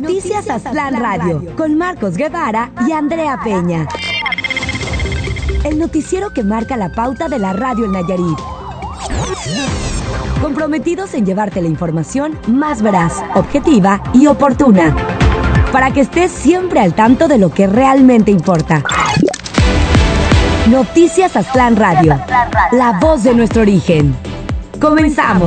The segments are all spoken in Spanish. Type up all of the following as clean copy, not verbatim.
Noticias Aztlán Radio, con Marcos Guevara y Andrea Peña. El noticiero que marca la pauta de la radio en Nayarit. Comprometidos en llevarte la información más veraz, objetiva y oportuna, para que estés siempre al tanto de lo que realmente importa. Noticias Aztlán Radio, la voz de nuestro origen. ¡Comenzamos!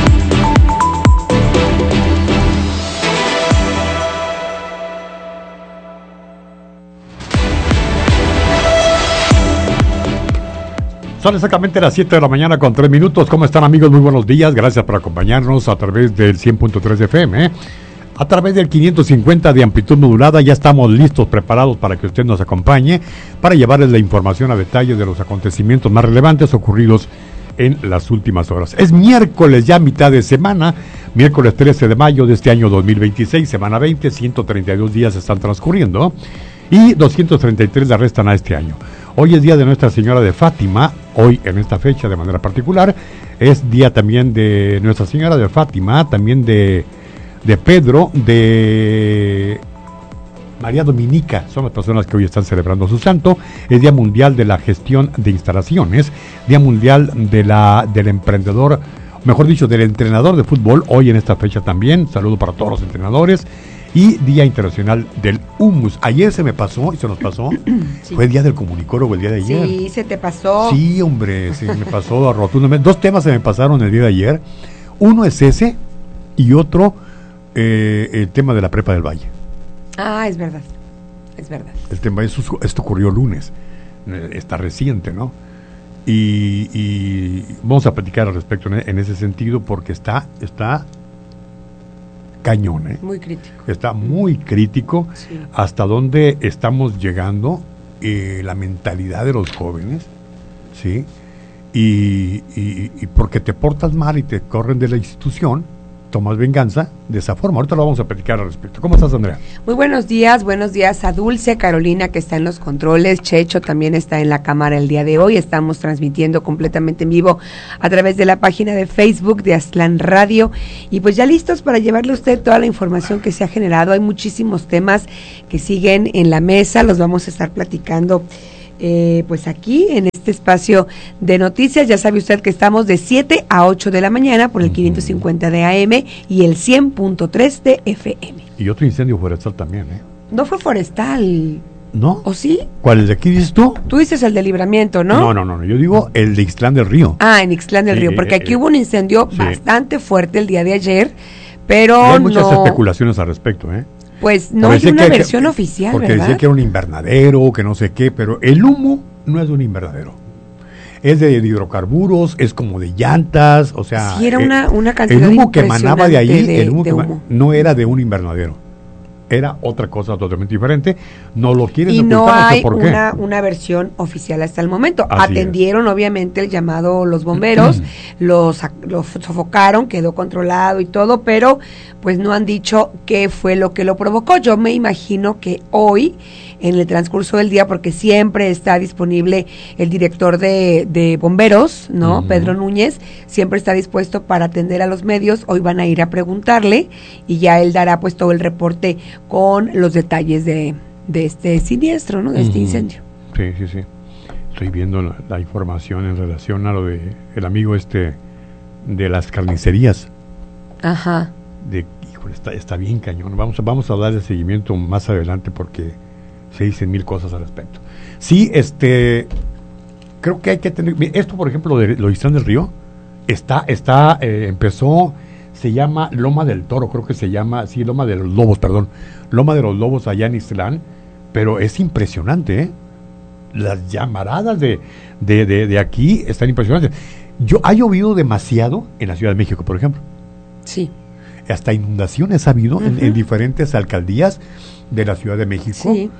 Son exactamente las 7 de la mañana con 3 minutos. ¿Cómo están, amigos? Muy buenos días. Gracias por acompañarnos a través del 100.3 de FM. A través del 550 de amplitud modulada. Ya estamos listos, preparados para que usted nos acompañe, para llevarles la información a detalle de los acontecimientos más relevantes ocurridos en las últimas horas. Es miércoles, ya mitad de semana, miércoles 13 de mayo de este año 2026, semana 20, 132 días están transcurriendo y 233 le restan a este año. Hoy es día de Nuestra Señora de Fátima. Hoy, en esta fecha de manera particular, es día también de Nuestra Señora de Fátima, también de Pedro, de María Dominica. Son las personas que hoy están celebrando su santo. Es Día Mundial de la Gestión de Instalaciones, Día Mundial del Emprendedor, mejor dicho, del Entrenador de Fútbol. Hoy en esta fecha también, saludo para todos los entrenadores. Y Día Internacional del Hummus. Ayer se me pasó y se nos pasó. Sí. Fue el día del comunicólogo el día de ayer. Sí, se te pasó. Sí, hombre, se me pasó rotundamente. Dos temas se me pasaron el día de ayer. Uno es ese y otro el tema de la Prepa del Valle. Ah, es verdad. Es verdad. El tema, esto ocurrió lunes. Está reciente, ¿no? Y vamos a platicar al respecto en ese sentido porque está cañón, ¿eh? Muy crítico. Está muy crítico, sí. Hasta dónde estamos llegando, la mentalidad de los jóvenes, ¿sí? Y porque te portas mal y te corren de la institución, tomas venganza de esa forma. Ahorita lo vamos a platicar al respecto. ¿Cómo estás, Andrea? Muy buenos días a Dulce, Carolina, que está en los controles, Checho también está en la cámara el día de hoy. Estamos transmitiendo completamente en vivo a través de la página de Facebook de Aztlán Radio, y pues ya listos para llevarle a usted toda la información que se ha generado. Hay muchísimos temas que siguen en la mesa, los vamos a estar platicando pues aquí en este espacio de noticias. Ya sabe usted que estamos de 7 a 8 de la mañana por el 550 de AM y el 100.3 de FM. Y otro incendio forestal también, ¿eh? No fue forestal. ¿No? ¿O sí? ¿Cuál, el de aquí dices tú? Tú dices el de Libramiento, ¿no? No, yo digo el de Ixtlán del Río. Ah, en Ixtlán del Río, porque aquí hubo un incendio bastante fuerte el día de ayer, pero hay muchas especulaciones al respecto, ¿eh? Pues no hay una versión oficial, porque ¿verdad? Decía que era un invernadero, que no sé qué, pero el humo no es de un invernadero. Es de hidrocarburos, es como de llantas, o sea... Sí, era una cantidad el humo que emanaba de ahí, de el humo humo. No era de un invernadero. Era otra cosa totalmente diferente. No lo quieren ocultar, no hay no sé por qué. una versión oficial hasta el momento. Así atendieron obviamente el llamado los bomberos, lo sofocaron, quedó controlado y todo, pero pues no han dicho qué fue lo que lo provocó. Yo me imagino que hoy, en el transcurso del día, porque siempre está disponible el director de bomberos, ¿no? Pedro Núñez, siempre está dispuesto para atender a los medios. Hoy van a ir a preguntarle y ya él dará pues todo el reporte con los detalles de este siniestro, ¿no? De este incendio. Sí. Estoy viendo la información en relación a lo de el amigo de las carnicerías. Ajá. Híjole, está bien cañón. Vamos a darle seguimiento más adelante porque se dicen mil cosas al respecto. Sí, creo que hay que tener... Esto, por ejemplo, lo de Ixtlán del Río, empezó... Se llama Loma del Toro, creo que se llama, sí, Loma de los Lobos, perdón. Loma de los Lobos allá en Ixtlán, pero es impresionante, ¿eh? Las llamaradas de aquí están impresionantes. Ha llovido demasiado en la Ciudad de México, por ejemplo. Sí. Hasta inundaciones ha habido en diferentes alcaldías de la Ciudad de México. Sí.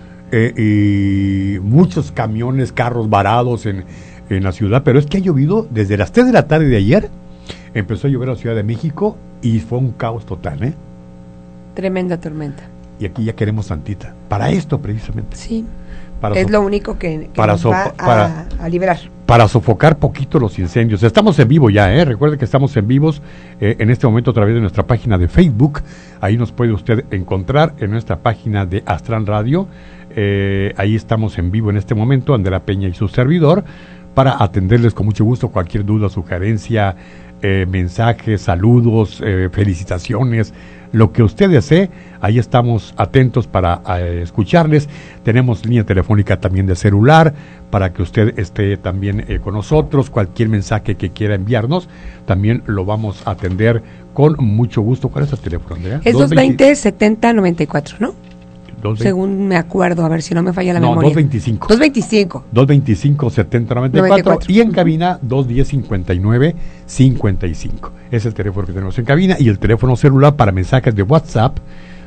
Y muchos camiones, carros varados en la ciudad, pero es que ha llovido desde las 3 de la tarde de ayer. Empezó a llover en la Ciudad de México y fue un caos total, ¿eh? Tremenda tormenta. y aquí ya queremos tantita. Para esto, precisamente. Sí. Es lo único que nos va a liberar. Para sofocar poquito los incendios. Estamos en vivo ya, recuerde que estamos en vivos en este momento a través de nuestra página de Facebook. Ahí nos puede usted encontrar en nuestra página de Astral Radio. Ahí estamos en vivo en este momento, Andrea Peña y su servidor, para atenderles con mucho gusto cualquier duda, sugerencia, mensajes, saludos, felicitaciones, lo que usted desee. Ahí estamos atentos para escucharles. Tenemos línea telefónica también de celular para que usted esté también con nosotros. Cualquier mensaje que quiera enviarnos también lo vamos a atender con mucho gusto. ¿Cuál es el teléfono, Andrea? Es 220-7094, ¿no? Según me acuerdo, a ver si no me falla la memoria. 225. 225. 225-7094 y en cabina 210-59-55. Es el teléfono que tenemos en cabina y el teléfono celular para mensajes de WhatsApp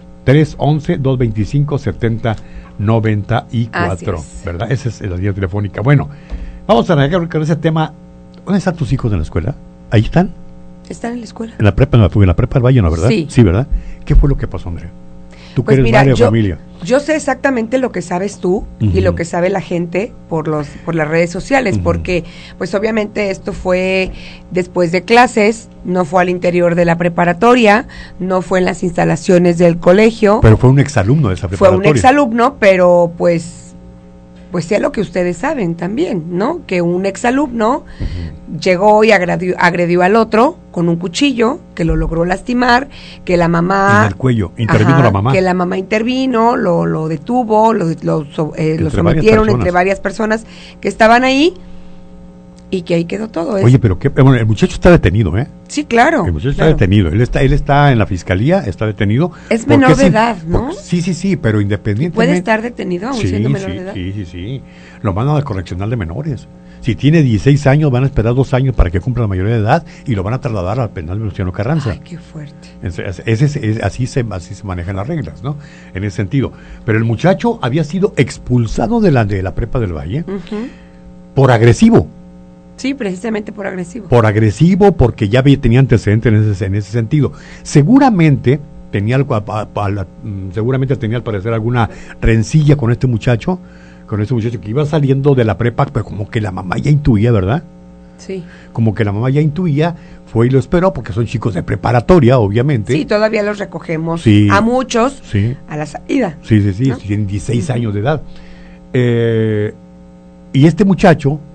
311-225-7094, ¿verdad? Esa es la línea telefónica. Bueno, vamos a arrancar con ese tema. ¿Dónde están tus hijos en la escuela? ¿Ahí están? Están en la escuela. En la prepa del Valle, ¿no, verdad? Sí. Sí, ¿verdad? ¿Qué fue lo que pasó, Andrea? Tú pues que eres mira, madre de familia. Yo sé exactamente lo que sabes tú y lo que sabe la gente por las redes sociales, porque pues obviamente esto fue después de clases, no fue al interior de la preparatoria, no fue en las instalaciones del colegio. Pero fue un exalumno de esa preparatoria. Fue un exalumno, pero pues sea lo que ustedes saben también, ¿no? Que un exalumno llegó y agredió al otro con un cuchillo, que lo logró lastimar, que la mamá... En el cuello, intervino la mamá. Que la mamá intervino, lo detuvo, lo sometieron entre varias personas que estaban ahí, y que ahí quedó todo eso. Oye, pero bueno, el muchacho está detenido, ¿eh? Sí, claro. El muchacho está detenido. Él está en la fiscalía, está detenido. Es menor de edad, ¿no? Sí, pero independientemente. ¿Puede estar detenido aún siendo menor de edad? Sí. Lo mandan al correccional de menores. Si tiene 16 años, van a esperar 2 años para que cumpla la mayoría de edad y lo van a trasladar al penal Venustiano Carranza. Ay, qué fuerte. Así se manejan las reglas, ¿no? En ese sentido. Pero el muchacho había sido expulsado de la prepa del Valle por agresivo. Sí, precisamente por agresivo. Por agresivo, porque ya tenía antecedentes en ese sentido. Seguramente tenía al parecer alguna rencilla con este muchacho que iba saliendo de la prepa, pero como que la mamá ya intuía, ¿verdad? Sí. Como que la mamá ya intuía, fue y lo esperó, porque son chicos de preparatoria, obviamente. Sí, todavía los recogemos a muchos a la salida. Sí, ¿no? Tienen 16 años de edad. Y este muchacho